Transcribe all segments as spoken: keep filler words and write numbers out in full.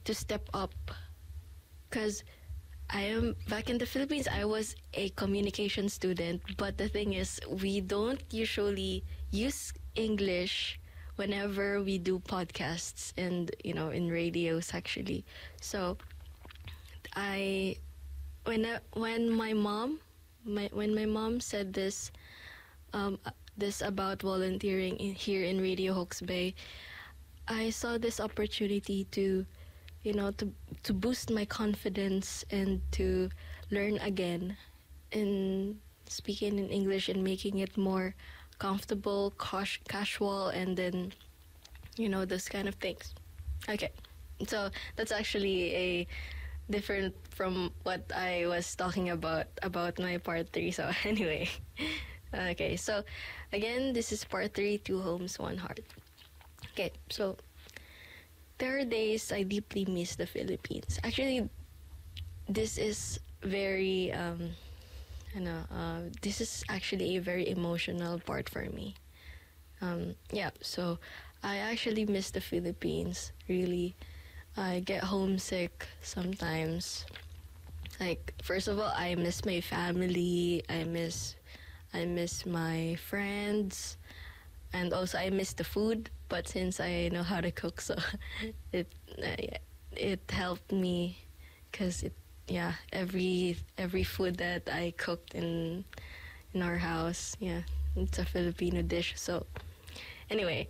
to step up, because I am back in the Philippines. I was a communication student, but the thing is, we don't usually use English whenever we do podcasts and, you know, in radios actually. So I when I, when my mom my when my mom said this um this about volunteering in, here in Radio Hawke's Bay, I saw this opportunity to, you know, to to boost my confidence and to learn again in speaking in English and making it more comfortable, cas- casual, and then, you know, those kind of things. Okay, so that's actually a different from what I was talking about about my part three. So anyway, okay, so again, this is part three, two homes, one heart. Okay, so there are days I deeply miss the Philippines. Actually, this is very, um, I know, uh, this is actually a very emotional part for me. Um, yeah, so I actually miss the Philippines, really. I get homesick sometimes. Like, first of all, I miss my family. I miss, I miss my friends, and also I miss the food. But since I know how to cook, so it uh, it helped me, because it yeah every every food that I cooked in in our house, yeah, it's a Filipino dish. So anyway,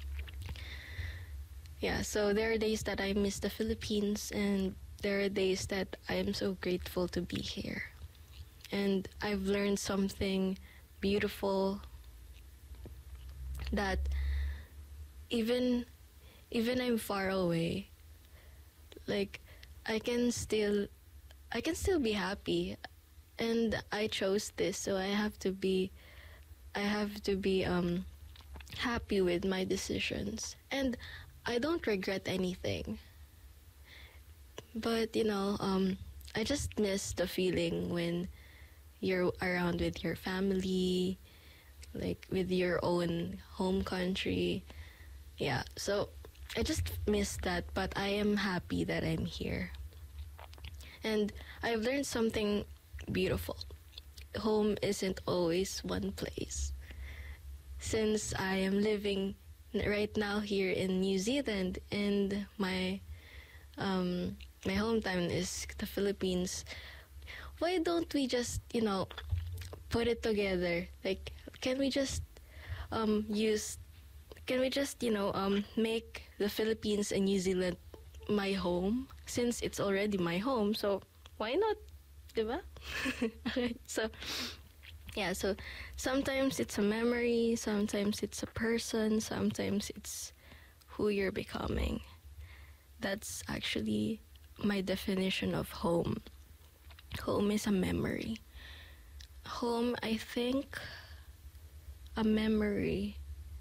yeah, so there are days that I miss the Philippines, and there are days that I am so grateful to be here. And I've learned something beautiful, that even even I'm far away, like I can still I can still be happy. And I chose this, so I have to be I have to be um happy with my decisions. And I don't regret anything. But, you know, um, I just miss the feeling when you're around with your family, like with your own home country. Yeah, so I just miss that, but I am happy that I'm here. And I've learned something beautiful. Home isn't always one place. Since I am living right now here in New Zealand, and my um, my hometown is the Philippines, why don't we just, you know, put it together? Like, can we just um, use, can we just, you know, um, make the Philippines and New Zealand my home, since it's already my home? So why not, diba? Okay, so yeah, so sometimes it's a memory, sometimes it's a person, sometimes it's who you're becoming. That's actually my definition of home. Home is a memory. Home, I think, a memory.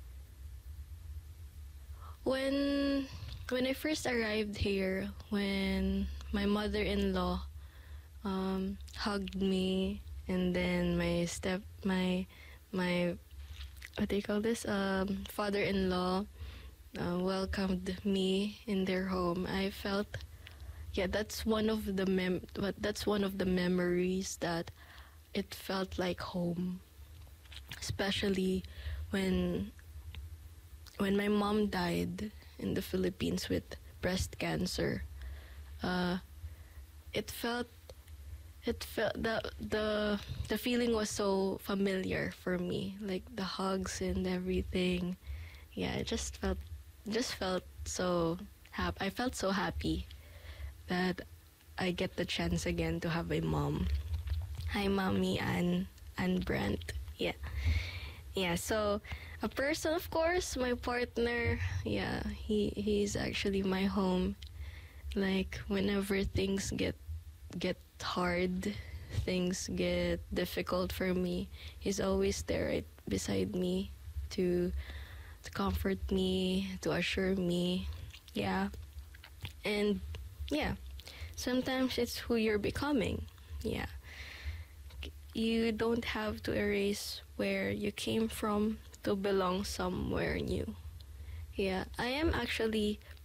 When when I first arrived here, when my mother-in-law um, hugged me, and then my step my my what do you call this um, father-in-law uh, welcomed me in their home, I felt, yeah, that's one of the mem what that's one of the memories that it felt like home. Especially when when my mom died in the Philippines with breast cancer. Uh, it felt it felt the the the feeling was so familiar for me, like the hugs and everything. Yeah, it just felt just felt so happy. I felt so happy that I get the chance again to have a mom. Hi, mommy, and and Brent. Yeah, yeah. So a person, of course, my partner. Yeah, he he's actually my home. Like, whenever things get get hard, things get difficult for me, he's always there right beside me to to comfort me, to assure me. Yeah. And yeah, sometimes it's who you're becoming. Yeah. You don't have to erase where you came from to belong somewhere new. Yeah, I am actually